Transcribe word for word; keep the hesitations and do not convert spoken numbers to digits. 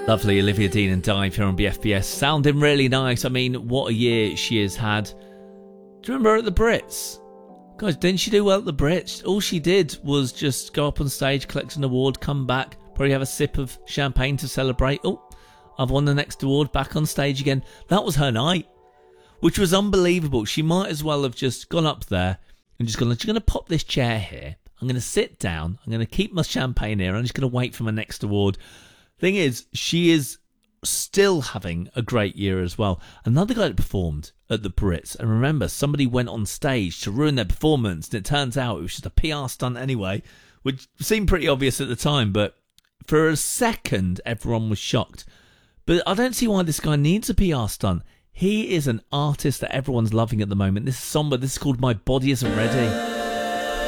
Lovely Olivia Dean and Dive here on B F B S. Sounding really nice. I mean, what a year she has had. Do you remember her at the Brits? Guys, didn't she do well at the Brits? All she did was just go up on stage, collect an award, come back, probably have a sip of champagne to celebrate. Oh, I've won the next award, back on stage again. That was her night, which was unbelievable. She might as well have just gone up there and just gone, I'm just going to pop this chair here. I'm going to sit down. I'm going to keep my champagne here. I'm just going to wait for my next award. Thing is, she is still having a great year as well. Another guy that performed at the Brits, and remember, somebody went on stage to ruin their performance, and it turns out it was just a P R stunt anyway, which seemed pretty obvious at the time, but for a second, everyone was shocked. But I don't see why this guy needs a P R stunt. He is an artist that everyone's loving at the moment. This is somber. This is called My Body Isn't Ready.